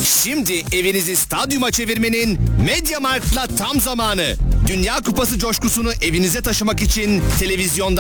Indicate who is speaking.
Speaker 1: Şimdi evinizi stadyuma çevirmenin MediaMarkt'la tam zamanı. Dünya Kupası coşkusunu evinize taşımak için televizyonda